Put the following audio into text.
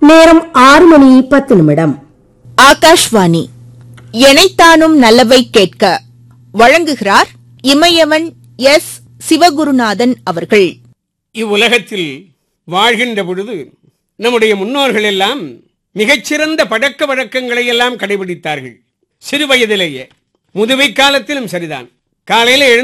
நேரம் 6:10. ஆகாஷ்வாணி எனைத்தானும் நல்லவை கேட்க வழங்குகிறார் இமயவன் எஸ் சிவகுருநாதன் அவர்கள். இவ்வுலகத்தில் வாழ்கின்ற பொழுது நம்முடைய முன்னோர்கள் எல்லாம் மிகச்சிறந்த பழக்க வழக்கங்களை எல்லாம் கடைபிடித்தார்கள். சிறு வயதிலேயே, முதுமை காலத்திலும் சரிதான். காலையில்